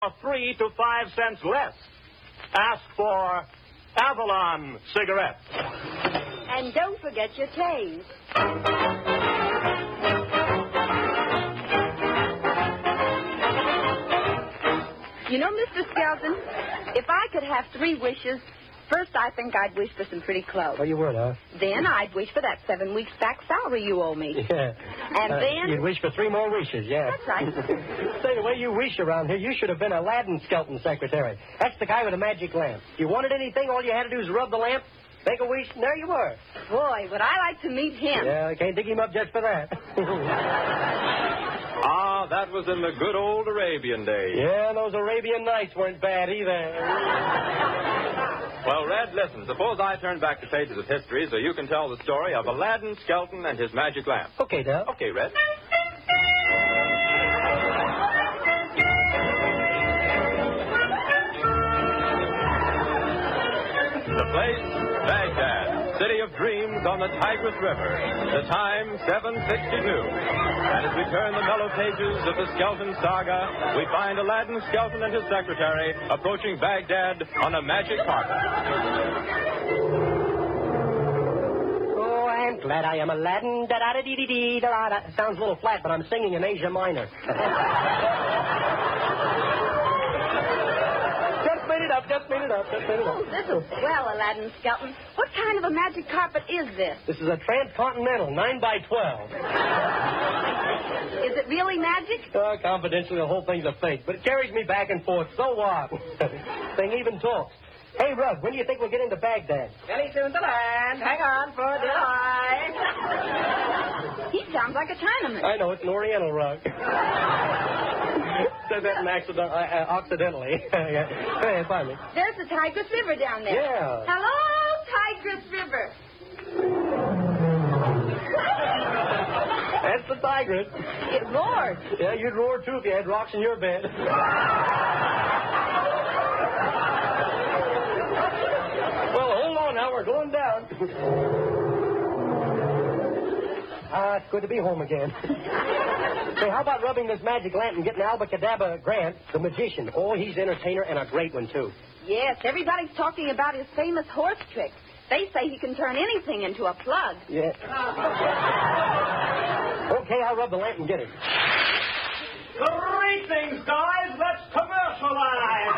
3 to 5 cents less. Ask for Avalon cigarettes. And don't forget your Taze. You know, Mr. Skelton, if I could have 3 wishes, first I think I'd wish for some pretty clothes. Oh, you would, huh? Then I'd wish for that 7 weeks back salary you owe me. Yeah. And then... You'd wish for 3 more wishes, yeah. That's right. Say, the way you wish around here, you should have been Aladdin Skelton secretary. That's the guy with the magic lamp. If you wanted anything, all you had to do is rub the lamp, make a wish, and there you were. Boy, would I like to meet him. Yeah, I can't dig him up just for that. Ah, that was in the good old Arabian days. Yeah, those Arabian Nights weren't bad either. Well, Red, listen. Suppose I turn back the pages of history so you can tell the story of Aladdin Skelton and his magic lamp. Okay, Del. Okay, Red. The place, Baghdad. City of dreams on the Tigris River. The time, 7:62. And as we turn the mellow pages of the Skelton saga, we find Aladdin Skelton and his secretary approaching Baghdad on a magic carpet. Oh, I'm glad I am Aladdin. Da-da-da-dee-dee-da-da. Sounds a little flat, but I'm singing in Asia Minor. Just made it up. Oh, this is swell, Aladdin Skelton. What kind of a magic carpet is this? This is a transcontinental 9x12. Is it really magic? Confidentially, the whole thing's a fake, but it carries me back and forth. So what? Thing even talks. Hey, Rug, when do you think we'll get into Baghdad? Very soon to land. Hang on for dear life. He sounds like a Chinaman. I know, it's an Oriental rug. Said that accidentally. Hey, pardon me. There's the Tigris River down there. Yeah. Hello, Tigris River. That's the Tigris. It roared. Yeah, you'd roar, too, if you had rocks in your bed. Well, hold on now. We're going down. It's good to be home again. Say, how about rubbing this magic lamp and getting Albacadabra Grant, the magician? Oh, he's an entertainer and a great one, too. Yes, everybody's talking about his famous horse trick. They say he can turn anything into a plug. Yeah. Okay, I'll rub the lamp and get it. Greetings, guys. Let's commercialize.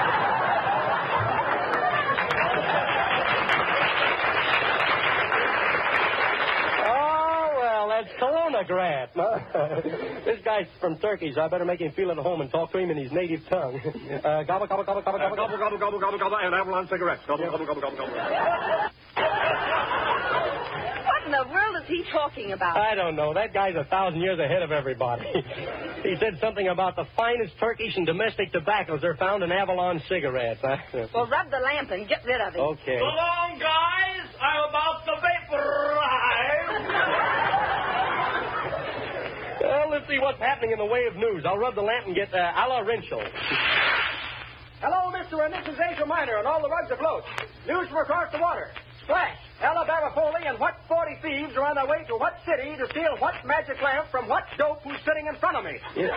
That's Kelowna Grant. This guy's from Turkey, so I better make him feel at home and talk to him in his native tongue. Gobble, gobble, gobble, gobble, gobble, gobble, gobble, gobble, gobble, gobble, and Avalon cigarettes. Gobble, gobble, gobble, gobble, gobble. What in the world is he talking about? I don't know. That guy's 1,000 years ahead of everybody. He said something about the finest Turkish and domestic tobaccos are found in Avalon cigarettes. Well, rub the lamp and get rid of it. Okay. So long, guys. I'm about to vaporize. Well, let's see what's happening in the way of news. I'll rub the lamp and get a la Rinchel. Hello, Mr. and Mrs. Asia Minor, and all the rugs afloat. News from across the water. Splash! Alabama Foley and what 40 thieves are on their way to what city to steal what magic lamp from what dope who's sitting in front of me? Yeah.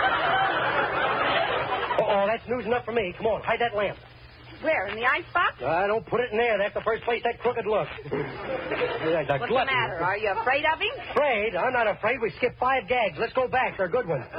Uh-oh, that's news enough for me. Come on, hide that lamp. Where, in the icebox? Don't put it in there. That's the first place that crooked looks. What's the matter? Are you afraid of him? Afraid? I'm not afraid. We skipped 5 gags. Let's go back. They're good ones.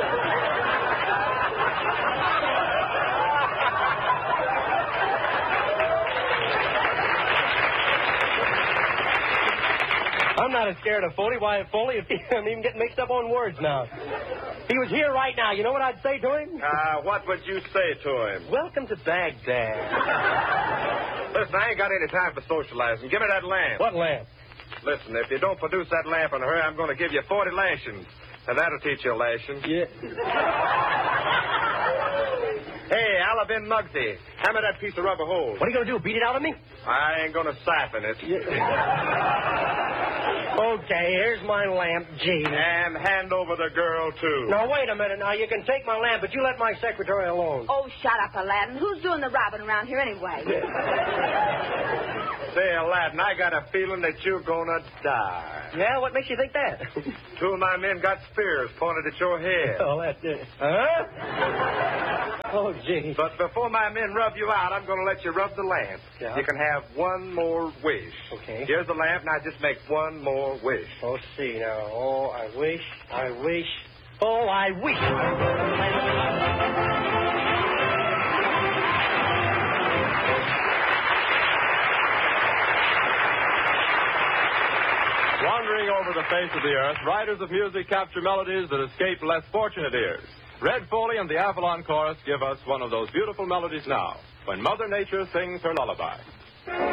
I'm not as scared of Foley. Why, Foley, I'm even getting mixed up on words now. If he was here right now, you know what I'd say to him? What would you say to him? Welcome to Baghdad. Listen, I ain't got any time for socializing. Give me that lamp. What lamp? Listen, if you don't produce that lamp in a hurry, I'm going to give you 40 lashings. And that'll teach you a lashing. Yeah. Hey, Alabin Muggsy, hand me that piece of rubber hose. What are you going to do, beat it out of me? I ain't going to siphon it. Okay, here's my lamp, Gene. And hand over the girl, too. Now, wait a minute. Now, you can take my lamp, but you let my secretary alone. Oh, shut up, Aladdin. Who's doing the robbing around here anyway? Say, Aladdin, I got a feeling that you're going to die. Yeah, what makes you think that? 2 of my men got spears pointed at your head. Oh, that's it. Huh? Oh, gee. But before my men rub you out, I'm going to let you rub the lamp. Yeah. You can have one more wish. Okay. Here's the lamp. Now just make one more wish. Oh, see now. Oh, I wish. Oh, I wish. Wandering over the face of the earth, writers of music capture melodies that escape less fortunate ears. Red Foley and the Avalon Chorus give us one of those beautiful melodies now, when Mother Nature sings her lullaby.